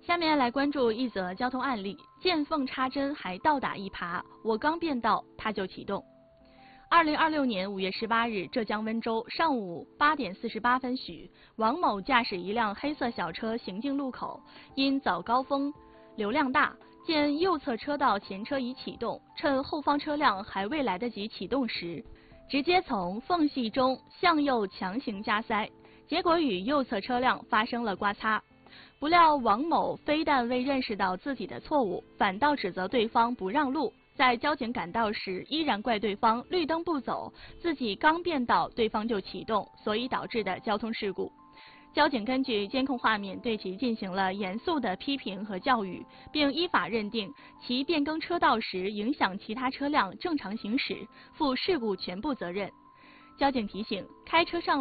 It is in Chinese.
下面来关注一则交通案例：见缝插针还倒打一耙，我刚变道它就启动。2026年5月18日，浙江温州上午8点48分许，王某驾驶一辆黑色小车行进路口，因早高峰流量大，见右侧车道前车已启动，趁后方车辆还未来得及启动时，直接从缝隙中向右强行加塞，结果与右侧车辆发生了刮擦。不料王某非但未认识到自己的错误，反倒指责对方不让路，在交警赶到时依然怪对方绿灯不走，自己刚变道对方就启动，所以导致的交通事故。交警根据监控画面对其进行了严肃的批评和教育，并依法认定其变更车道时影响其他车辆正常行驶，负事故全部责任。交警提醒，开车上